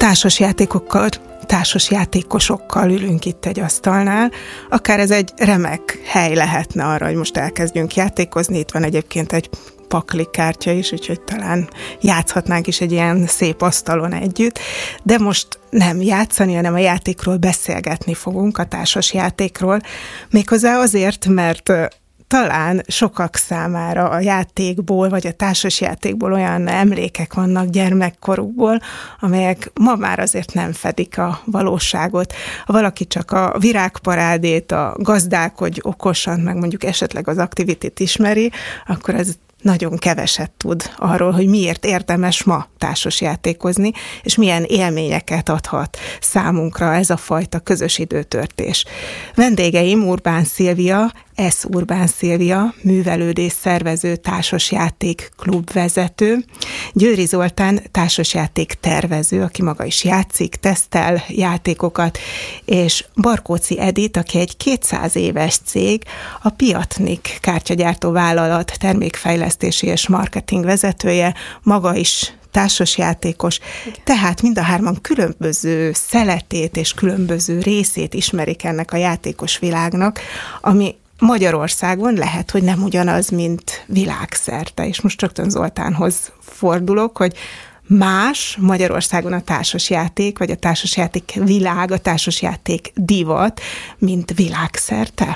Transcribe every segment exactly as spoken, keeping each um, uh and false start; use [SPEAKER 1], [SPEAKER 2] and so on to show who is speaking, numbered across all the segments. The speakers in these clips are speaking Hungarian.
[SPEAKER 1] társasjátékokkal, társasjátékosokkal ülünk itt egy asztalnál, akár ez egy remek hely lehetne arra, hogy most elkezdjünk játékozni. Itt van egyébként egy pakli kártya is, úgyhogy talán játszhatnánk is egy ilyen szép asztalon együtt, de most nem játszani, hanem a játékról beszélgetni fogunk, a társasjátékról, méghozzá azért, mert talán sokak számára a játékból, vagy a társasjátékból olyan emlékek vannak gyermekkorukból, amelyek ma már azért nem fedik a valóságot. Ha valaki csak a virágparádét, a gazdálkodj okosan, meg mondjuk esetleg az aktivitit ismeri, akkor ez nagyon keveset tud arról, hogy miért érdemes ma társasjátékozni, és milyen élményeket adhat számunkra ez a fajta közös időtöltés. Vendégeim Urbán Szilvia, S. Urbán Szilvia, művelődés szervező társasjáték klubvezető, Győri Zoltán társasjáték tervező, aki maga is játszik, tesztel játékokat, és Barkóczy Edit, aki egy kétszáz éves cég, a Piatnik kártyagyártó vállalat termékfejlesztési és marketing vezetője, maga is társasjátékos, tehát mind a hárman különböző szeletét és különböző részét ismerik ennek a játékos világnak, ami Magyarországon lehet, hogy nem ugyanaz, mint világszerte. És most rögtön Zoltánhoz fordulok, hogy más Magyarországon a társasjáték, vagy a társasjáték világ, a társasjáték divat, mint világszerte?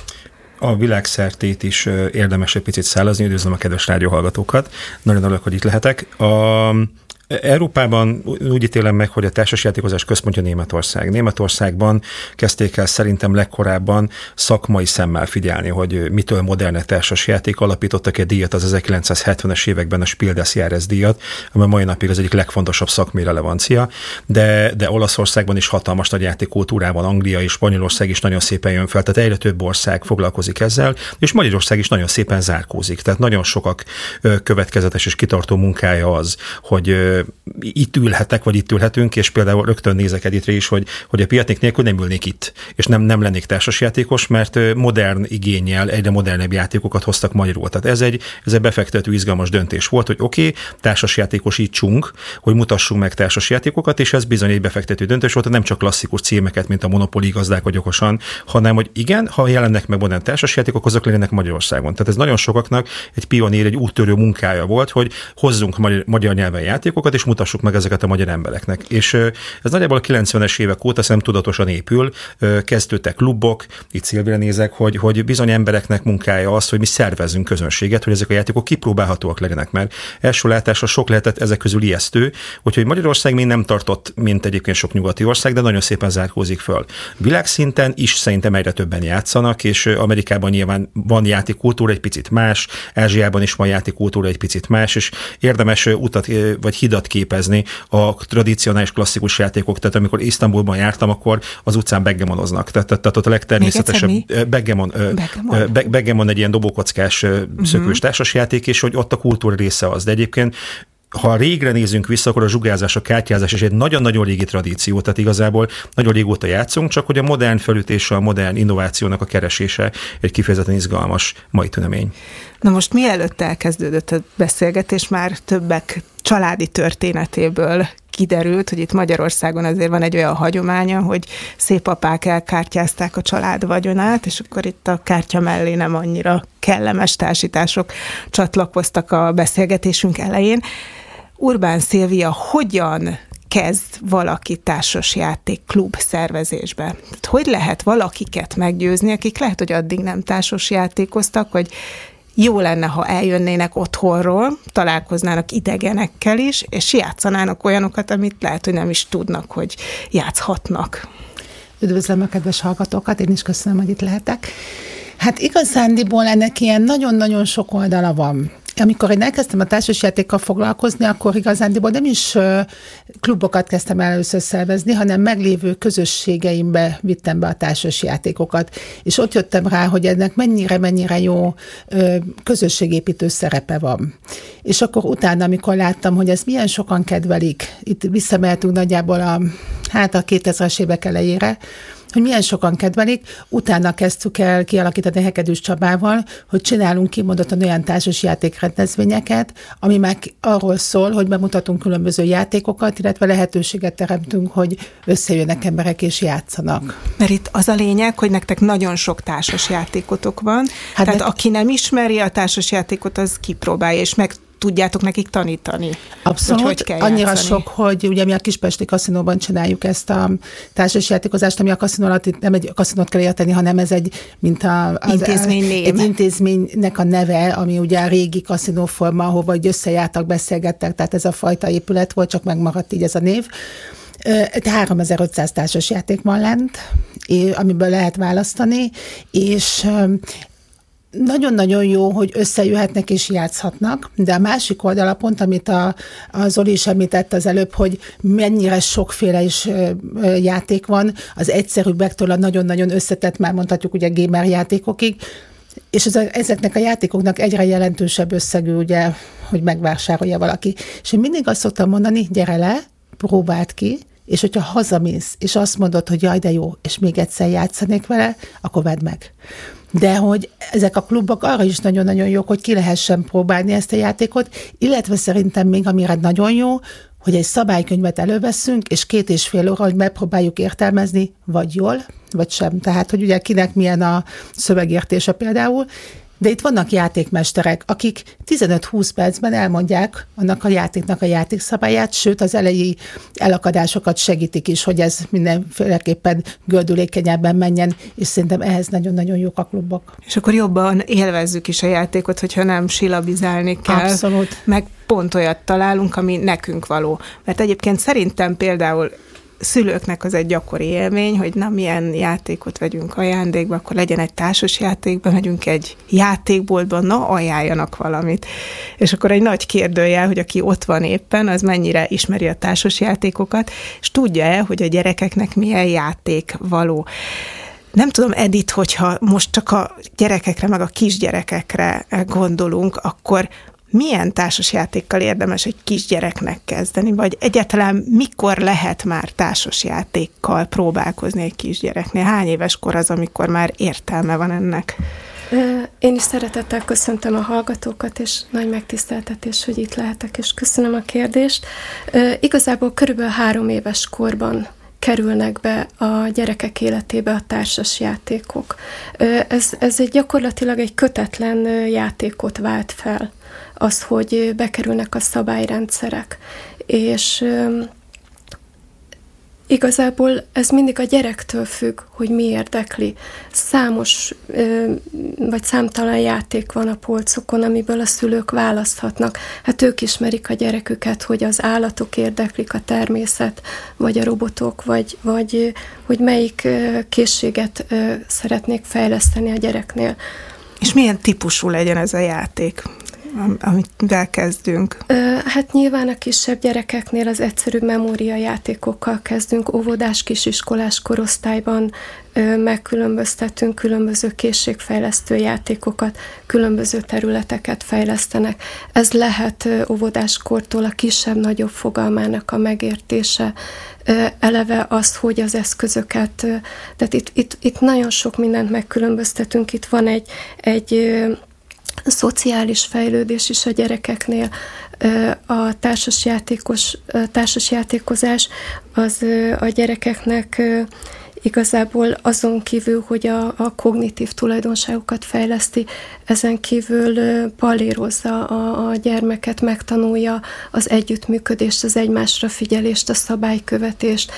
[SPEAKER 2] A világszertét is érdemes egy picit szállazni, üdvözlöm a kedves rádióhallgatókat. Nagyon örülök, hogy itt lehetek. A Európában úgy ítélem meg, hogy a társasjátékozás központja Németország. Németországban kezdték el szerintem legkorábban szakmai szemmel figyelni, hogy mitől modern társasjáték. Alapítottak egy díjat az ezerkilencszázhetvenes években, a Spiel des Jahres díjat, ami mai napig az egyik legfontosabb szakmai relevancia, de, de Olaszországban is hatalmas nagy játékkultúrában, Anglia és Spanyolország is nagyon szépen jön fel, tehát egyre több ország foglalkozik ezzel, és Magyarország is nagyon szépen zárkózik. Tehát nagyon sokak következetes és kitartó munkája az, hogy itt ülhetek, vagy itt ülhetünk, és például rögtön nézek Editre is, hogy, hogy a Piatnik nélkül nem ülnék itt, és nem, nem lennék társasjátékos, mert modern igénnyel egyre modernebb játékokat hoztak magyarul. Tehát ez egy, ez egy befektető izgalmas döntés volt, hogy oké, okay, társasjátékosítsunk, hogy mutassunk meg társasjátékokat, és ez bizony egy befektető döntés volt, nem csak klasszikus címeket, mint a Monopoly, gazdálkodj okosan, hanem hogy igen, ha jelennek meg modern társasjátékok, azok legyenek Magyarországon. Tehát ez nagyon sokaknak egy pionír, egy úttörő munkája volt, hogy hozzunk magyar, magyar nyelven játékokat, és mutassuk meg ezeket a magyar embereknek. És ez nagyjából a kilencvenes évek óta szem tudatosan épül, kezdődtek klubok, itt Szilvire nézek, hogy, hogy bizony embereknek munkája az, hogy mi szervezzünk közönséget, hogy ezek a játékok kipróbálhatóak legyenek, mert első látásra sok lehetett ezek közül ijesztő, úgyhogy Magyarország még nem tartott, mint egyébként sok nyugati ország, de nagyon szépen zárkózik föl. Világszinten is szerintem egyre többen játszanak, és Amerikában nyilván van játékkultúra egy picit más, Ázsiában is van játékkultúra egy picit más, és érdemes utat vagy hidat képezni a tradicionális klasszikus játékok. Tehát amikor Isztambulban jártam, akkor az utcán backgammonoznak. Tehát, tehát ott a legtermészetesebb backgammon, backgammon egy ilyen dobókockás uh-huh. szökős társasjáték, és hogy ott a kultúra része az. De egyébként ha régre nézzünk vissza, akkor a zsugázás, a kártyázás is egy nagyon-nagyon régi tradíció, tehát igazából nagyon régóta játszunk, csak hogy a modern felütése, a modern innovációnak a keresése egy kifejezetten izgalmas mai tünemény.
[SPEAKER 1] Na most mielőtt elkezdődött a beszélgetés, már többek családi történetéből kiderült, hogy itt Magyarországon azért van egy olyan hagyománya, hogy szép apák elkártyázták a család vagyonát, és akkor itt a kártya mellé nem annyira kellemes társítások csatlakoztak a beszélgetésünk elején. Urbán Szilvia, hogyan kezd valaki társasjáték klub szervezésbe? Tehát hogy lehet valakiket meggyőzni, akik lehet, hogy addig nem társasjátékoztak, hogy jó lenne, ha eljönnének otthonról, találkoznának idegenekkel is, és játszanának olyanokat, amit lehet, hogy nem is tudnak, hogy játszhatnak.
[SPEAKER 3] Üdvözlöm a kedves hallgatókat, én is köszönöm, hogy itt lehetek. Hát igazándiból ennek ilyen nagyon-nagyon sok oldala van. Amikor én elkezdtem a társasjátékkal foglalkozni, akkor igazándiból nem is klubokat kezdtem el először szervezni, hanem meglévő közösségeimbe vittem be a társasjátékokat. És ott jöttem rá, hogy ennek mennyire-mennyire jó közösségépítő szerepe van. És akkor utána, amikor láttam, hogy ezt milyen sokan kedvelik, itt visszamehetünk nagyjából a, hát a kétezres évek elejére, hogy milyen sokan kedvelik. Utána kezdtük el kialakítani Hegedűs Csabával, hogy csinálunk kimondottan olyan társasjáték rendezvényeket, ami már arról szól, hogy bemutatunk különböző játékokat, illetve lehetőséget teremtünk, hogy összejönnek emberek és játszanak.
[SPEAKER 1] Mert itt az a lényeg, hogy nektek nagyon sok társasjátékotok van, hát tehát de... aki nem ismeri a társasjátékot, az kipróbálja, és meg tudjátok nekik tanítani.
[SPEAKER 3] Abszolút, hogy hogy annyira játszani. Sok, hogy ugye mi a Kispesti kaszinóban csináljuk ezt a társasjátékozást, ami a kaszinó alatt nem egy kaszinót kell érteni, hanem ez egy, mint a, az,
[SPEAKER 1] intézmény
[SPEAKER 3] egy intézménynek a neve, ami ugye a régi kaszinóforma, ahova összejártak, beszélgettek, tehát ez a fajta épület volt, csak megmaradt így ez a név. háromezer-ötszáz társasjáték van lent, amiből lehet választani, és nagyon-nagyon jó, hogy összejöhetnek és játszhatnak, de a másik oldala pont, amit a, a Zoli is említett az előbb, hogy mennyire sokféle is játék van, az egyszerűbbektől a nagyon-nagyon összetett, már mondhatjuk ugye gamer játékokig, és ez a, ezeknek a játékoknak egyre jelentősebb összegű, ugye, hogy megvásárolja valaki. És én mindig azt szoktam mondani, gyere le, próbáld ki, és hogyha hazamész, és azt mondod, hogy jaj, de jó, és még egyszer játszanék vele, akkor vedd meg. De hogy ezek a klubok arra is nagyon-nagyon jók, hogy ki lehessen próbálni ezt a játékot, illetve szerintem még amire nagyon jó, hogy egy szabálykönyvet előveszünk, és két és fél óra, hogy megpróbáljuk értelmezni, vagy jól, vagy sem. Tehát, hogy ugye kinek milyen a szövegértése például, de itt vannak játékmesterek, akik tizenöt-húsz percben elmondják annak a játéknak a játékszabályát, sőt az elejé elakadásokat segítik is, hogy ez mindenféleképpen gördülékenyebben menjen, és szerintem ehhez nagyon-nagyon jók a klubok.
[SPEAKER 1] És akkor jobban élvezzük is a játékot, hogyha nem silabizálni kell.
[SPEAKER 3] Abszolút.
[SPEAKER 1] Meg pont olyat találunk, ami nekünk való. Mert egyébként szerintem például szülőknek az egy gyakori élmény, hogy na, milyen játékot vegyünk ajándékba, akkor legyen egy társas játékba, megyünk egy játékboltban, na, ajánljanak valamit. És akkor egy nagy kérdőjel, hogy aki ott van éppen, az mennyire ismeri a társas játékokat, és tudja-e, hogy a gyerekeknek milyen játék való. Nem tudom, Edith, hogyha most csak a gyerekekre, meg a kisgyerekekre gondolunk, akkor milyen társasjátékkal érdemes egy kisgyereknek kezdeni, vagy egyáltalán mikor lehet már társasjátékkal próbálkozni egy kisgyereknél? Hány éves kor az, amikor már értelme van ennek?
[SPEAKER 4] Én is szeretettel köszöntöm a hallgatókat, és nagy megtiszteltetés, hogy itt lehetek, és köszönöm a kérdést. Igazából körülbelül három éves korban kerülnek be a gyerekek életébe a társasjátékok. Ez, ez egy gyakorlatilag egy kötetlen játékot vált fel, az, hogy bekerülnek a szabályrendszerek. És igazából ez mindig a gyerektől függ, hogy mi érdekli. Számos vagy számtalan játék van a polcokon, amiből a szülők választhatnak. Hát ők ismerik a gyereküket, hogy az állatok érdeklik, a természet, vagy a robotok, vagy, vagy hogy melyik készséget szeretnék fejleszteni a gyereknél.
[SPEAKER 1] És milyen típusú legyen ez a játék, amivel kezdünk?
[SPEAKER 4] Hát nyilván a kisebb gyerekeknél az egyszerű memóriajátékokkal kezdünk, óvodás, kisiskolás korosztályban megkülönböztetünk, különböző készségfejlesztő játékokat, különböző területeket fejlesztenek. Ez lehet óvodáskortól a kisebb-nagyobb fogalmának a megértése, eleve az, hogy az eszközöket, tehát itt, itt, itt nagyon sok mindent megkülönböztetünk, itt van egy, egy szociális fejlődés is a gyerekeknél. A társasjátékos, társasjátékozás az a gyerekeknek igazából azon kívül, hogy a, a kognitív tulajdonságokat fejleszti, ezen kívül pallérozza a, a gyermeket, megtanulja az együttműködést, az egymásra figyelést, a szabálykövetést.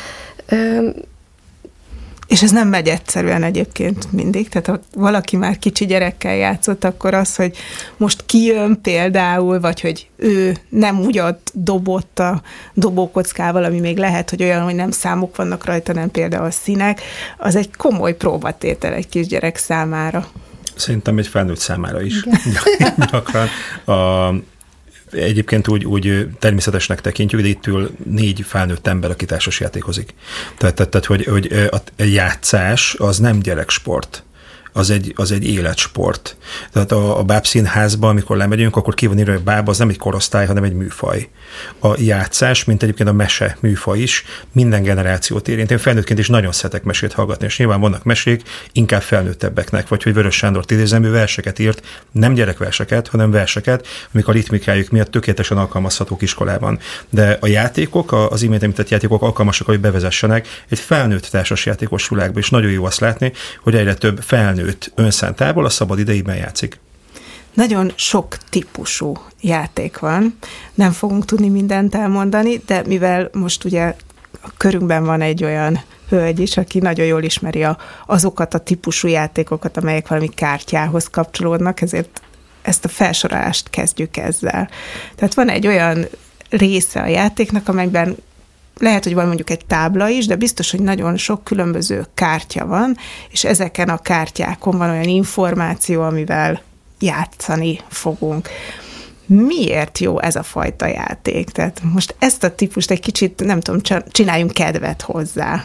[SPEAKER 1] És ez nem megy egyszerűen egyébként mindig, tehát ha valaki már kicsi gyerekkel játszott, akkor az, hogy most kijön például, vagy hogy ő nem úgy ad dobott a dobókockával, ami még lehet, hogy olyan, hogy nem számok vannak rajta, nem például színek, az egy komoly próbatétel egy kisgyerek számára.
[SPEAKER 2] Szerintem egy felnőtt számára is. Gyakran a Egyébként úgy, úgy természetesnek tekintjük, de itt ül négy felnőtt ember, aki társasjátékozik. Tehát, tehát, tehát hogy, hogy a játszás az nem gyereksport. az egy, az egy életsport. Tehát a, a bábszínházba, amikor lemegyünk, akkor ki van írva, hogy báb az nem egy korosztály, hanem egy műfaj. A játszás, mint egyébként a mese műfaj is, minden generációt érint. Én felnőttként is nagyon szeretek mesét hallgatni, és nyilván vannak mesék inkább felnőttebbeknek, vagy hogy Vörös Sándort idézem, ő verseket írt, nem gyerekverseket, hanem verseket, amik a ritmikájuk miatt tökéletesen alkalmazhatók iskolában. De a játékok, az imént említett játékok alkalmasak, hogy bevezessenek egy felnőtt társasjátékos világba, és nagyon jó azt látni, hogy egyre több felnőtt önszántából a szabad idejében játszik.
[SPEAKER 1] Nagyon sok típusú játék van, nem fogunk tudni mindent elmondani, de mivel most ugye a körünkben van egy olyan hölgy is, aki nagyon jól ismeri a, azokat a típusú játékokat, amelyek valami kártyához kapcsolódnak, ezért ezt a felsorolást kezdjük ezzel. Tehát van egy olyan része a játéknak, amelyben lehet, hogy van mondjuk egy tábla is, de biztos, hogy nagyon sok különböző kártya van, és ezeken a kártyákon van olyan információ, amivel játszani fogunk. Miért jó ez a fajta játék? Tehát most ezt a típust egy kicsit, nem tudom, csináljunk kedvet hozzá.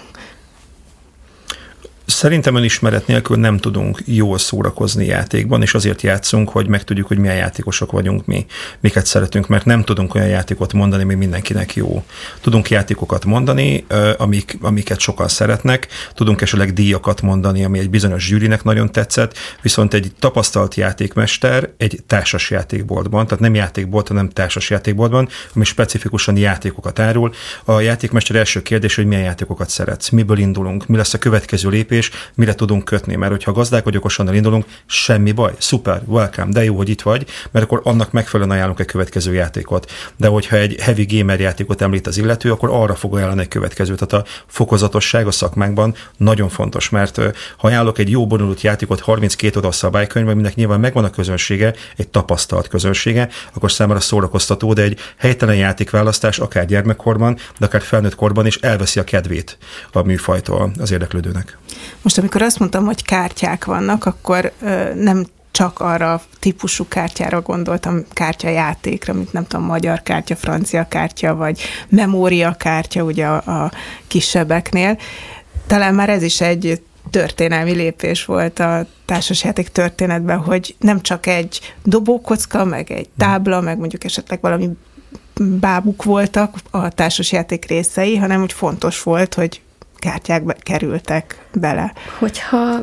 [SPEAKER 2] Szerintem önismeret nélkül nem tudunk jól szórakozni játékban, és azért játszunk, hogy megtudjuk, hogy milyen játékosok vagyunk mi, miket szeretünk, mert nem tudunk olyan játékot mondani, ami mindenkinek jó. Tudunk játékokat mondani, amik, amiket sokan szeretnek, tudunk esetleg díjakat mondani, ami egy bizonyos zsűrinek nagyon tetszett, viszont egy tapasztalt játékmester egy társas játékboltban, tehát nem játékbolt, hanem társas játékboltban, ami specifikusan játékokat árul. A játékmester első kérdés, hogy milyen játékokat szeretsz, miből indulunk, mi lesz a következő lépés, mire tudunk kötni, mert hogyha gazdálkodókosan indulunk, semmi baj, szuper, welcome, de jó, hogy itt vagy, mert akkor annak megfelelően ajánlunk egy következő játékot. De hogyha egy heavy gamer játékot említ az illető, akkor arra fog ajánlani egy következőt. Tehát a fokozatosság a szakmánkban nagyon fontos, mert ha ajánlok egy jó bonyolult játékot harminckét oldal szabálykönyvben, aminek nyilván megvan a közönsége, egy tapasztalt közönsége, akkor számára szórakoztató, de egy helytelen játékválasztás akár gyermekkorban, de akár felnőtt korban is elveszi a kedvét a műfajtól az érdeklődőnek.
[SPEAKER 1] Most amikor azt mondtam, hogy kártyák vannak, akkor ö, nem csak arra a típusú kártyára gondoltam, kártyajátékra, mint nem tudom, magyar kártya, francia kártya, vagy memória kártya, ugye a, a kisebbeknél. Talán már ez is egy történelmi lépés volt a társasjáték történetben, hogy nem csak egy dobókocka, meg egy tábla, meg mondjuk esetleg valami bábuk voltak a társasjáték részei, hanem úgy fontos volt, hogy kártyák kerültek bele.
[SPEAKER 4] Hogyha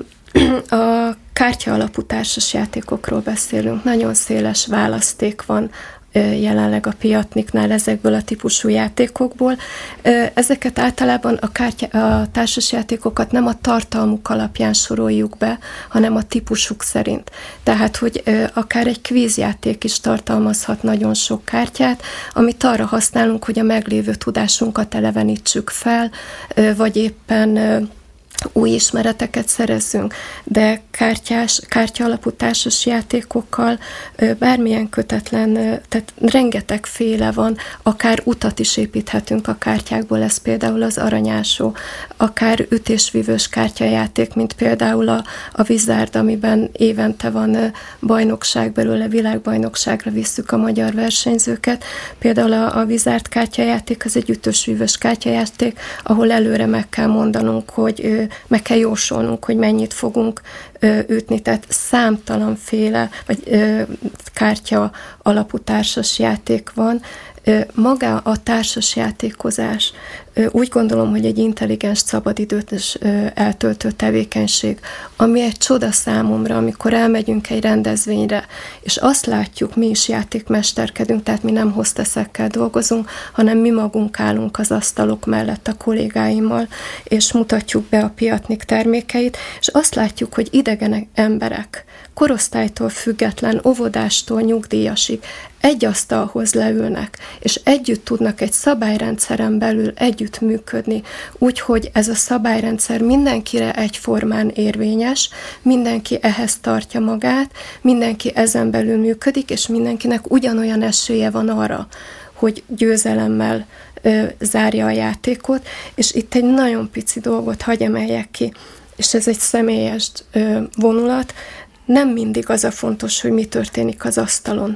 [SPEAKER 4] a kártya alapú társasjátékokról beszélünk, nagyon széles választék van jelenleg a Piatniknál ezekből a típusú játékokból. Ezeket általában a, kártya, a társasjátékokat nem a tartalmuk alapján soroljuk be, hanem a típusuk szerint. Tehát, hogy akár egy kvízjáték is tartalmazhat nagyon sok kártyát, amit arra használunk, hogy a meglévő tudásunkat elevenítsük fel, vagy éppen új ismereteket szerezzünk, de kártyás, kártya alapú társas játékokkal bármilyen kötetlen, tehát rengetegféle van, akár utat is építhetünk a kártyákból, ez például az aranyásó, akár ütésvívős kártyajáték, mint például a, a Wizard, amiben évente van bajnokság belőle, világbajnokságra visszük a magyar versenyzőket. Például a, a Wizard kártyajáték az egy ütésvívős kártyajáték, ahol előre meg kell mondanunk, hogy meg kell jósolnunk, hogy mennyit fogunk ö, ütni, tehát számtalanféle, vagy ö, kártya alapú társasjáték van. Ö, maga a társasjátékozás, ö, úgy gondolom, hogy egy intelligens szabadidőt is ö, eltöltő tevékenység, ami egy csoda számomra, amikor elmegyünk egy rendezvényre, és azt látjuk, mi is játékmesterkedünk, tehát mi nem hosteszekkel dolgozunk, hanem mi magunk állunk az asztalok mellett a kollégáimmal, és mutatjuk be a Piatnik termékeit, és azt látjuk, hogy idegen emberek, korosztálytól független, óvodástól nyugdíjasig egy asztalhoz leülnek, és együtt tudnak egy szabályrendszeren belül együtt működni, úgyhogy ez a szabályrendszer mindenkire egyformán érvényes, mindenki ehhez tartja magát, mindenki ezen belül működik, és mindenkinek ugyanolyan esélye van arra, hogy győzelemmel ö, zárja a játékot, és itt egy nagyon pici dolgot hagy emeljek ki, és ez egy személyes ö, vonulat, nem mindig az a fontos, hogy mi történik az asztalon.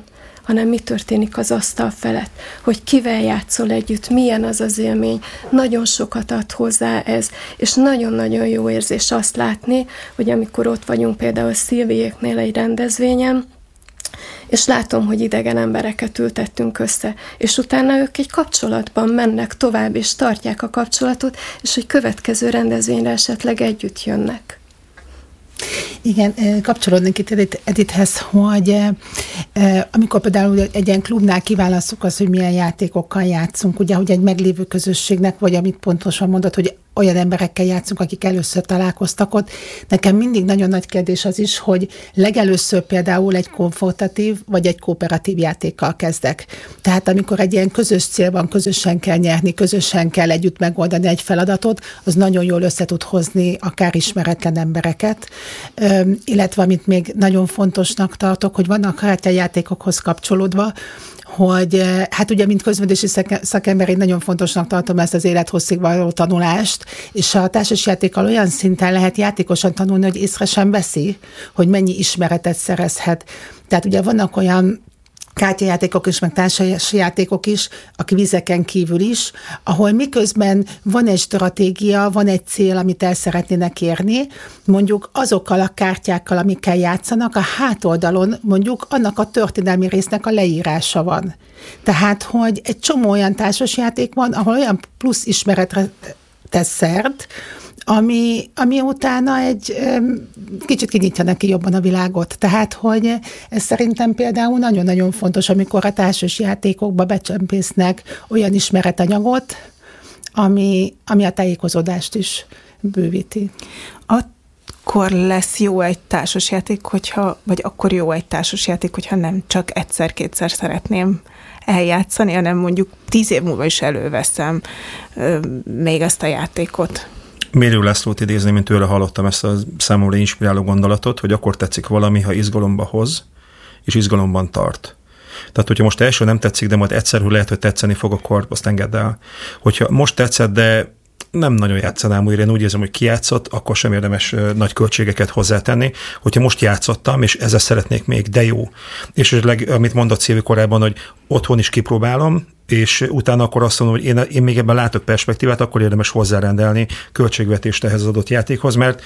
[SPEAKER 4] hanem mi történik az asztal felett, hogy kivel játszol együtt, milyen az az élmény. Nagyon sokat ad hozzá ez, és nagyon-nagyon jó érzés azt látni, hogy amikor ott vagyunk például Szilviéknél egy rendezvényen, és látom, hogy idegen embereket ültettünk össze, és utána ők egy kapcsolatban mennek tovább, és tartják a kapcsolatot, és hogy következő rendezvényre esetleg együtt jönnek.
[SPEAKER 3] Igen, kapcsolódnék itt Edithhez, hogy amikor például egy ilyen klubnál kiválasztjuk azt, hogy milyen játékokkal játszunk, ugye, hogy egy meglévő közösségnek, vagy amit pontosan mondod, hogy olyan emberekkel játszunk, akik először találkoztak ott. Nekem mindig nagyon nagy kérdés az is, hogy legelőször például egy konfrontatív, vagy egy kooperatív játékkal kezdek. Tehát amikor egy ilyen közös cél van, közösen kell nyerni, közösen kell együtt megoldani egy feladatot, az nagyon jól össze tud hozni akár ismeretlen embereket. Üm, illetve amit még nagyon fontosnak tartok, hogy vannak kártyajátékokhoz kapcsolódva, hogy hát ugye, mint közvetési szakember, én nagyon fontosnak tartom ezt az élethosszig való tanulást, és a társasjátékkal olyan szinten lehet játékosan tanulni, hogy észre sem veszi, hogy mennyi ismeretet szerezhet. Tehát ugye vannak olyan kártyajátékok is, meg társasjátékok is, a kvízeken kívül is, ahol miközben van egy stratégia, van egy cél, amit el szeretnének érni, mondjuk azokkal a kártyákkal, amikkel játszanak, a hátoldalon mondjuk annak a történelmi résznek a leírása van. Tehát, hogy egy csomó olyan társasjáték van, ahol olyan plusz ismeretre tesz szert, ami, ami utána egy kicsit kinyitja neki jobban a világot. Tehát, hogy ez szerintem például nagyon-nagyon fontos, amikor a társas játékokba becsempésznek olyan ismeretanyagot, ami, ami a tájékozódást is bővíti.
[SPEAKER 1] Akkor lesz jó egy társasjáték, hogyha, vagy akkor jó egy társasjáték, hogyha nem csak egyszer-kétszer szeretném eljátszani, hanem mondjuk tíz év múlva is előveszem ö, még ezt a játékot.
[SPEAKER 2] Mérő Lászlót idézni, mint tőle hallottam ezt a számomra inspiráló gondolatot, hogy akkor tetszik valami, ha izgalomba hoz, és izgalomban tart. Tehát, hogyha most első nem tetszik, de majd egyszer, hogy lehet, hogy tetszeni fog, akkor azt engedd el. Hogyha most tetszett, de nem nagyon játszanám újra, én úgy érzem, hogy kijátszott, akkor sem érdemes uh, nagy költségeket hozzátenni. Hogyha most játszottam, és ezzel szeretnék még, de jó. És esetleg, amit mondott Szilvi korábban, hogy otthon is kipróbálom, és utána akkor azt mondom, hogy én, én még ebben látok perspektívát, akkor érdemes hozzárendelni költségvetést ehhez az adott játékhoz, mert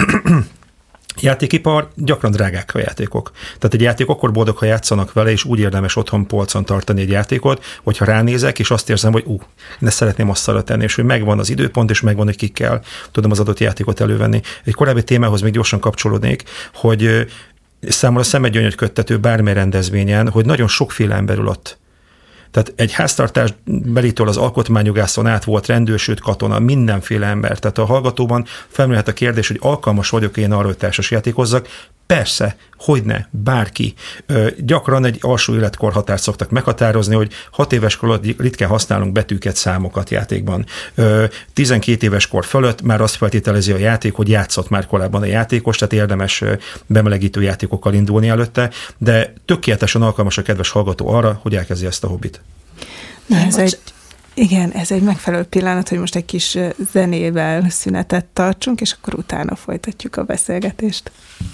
[SPEAKER 2] játékipar, gyakran drágák a játékok. Tehát egy játék akkor boldog, ha játszanak vele, és úgy érdemes otthon polcon tartani egy játékot, hogyha ránézek, és azt érzem, hogy ú, uh, én ezt szeretném asztalra tenni, és hogy megvan az időpont, és megvan, hogy kikkel tudom az adott játékot elővenni. Egy korábbi témához még gyorsan kapcsolódnék, hogy számomra szemedgyöngyöt bármely rendezvényen, hogy nagyon sokféle ember ül ott. Tehát egy háztartás belitől az alkotmányjogászon át volt rendőrsőt, katona, mindenféle ember. Tehát a hallgatóban felmerülhet a kérdés, hogy alkalmas vagyok én arra, hogy társasjátékozzak. Persze, hogyne, bárki. Ö, gyakran egy alsó életkorhatárt szoktak meghatározni, hogy hat éves kor alatt ritkán használunk betűket, számokat játékban. Ö, tizenkét éves kor fölött már azt feltételezi a játék, hogy játszott már korábban a játékos, tehát érdemes bemelegítő játékokkal indulni előtte, de tökéletesen alkalmas a kedves hallgató arra, hogy elkezdje ezt a hobbit.
[SPEAKER 1] Na, ez egy, igen, ez egy megfelelő pillanat, hogy most egy kis zenével szünetet tartsunk, és akkor utána folytatjuk a beszélgetést.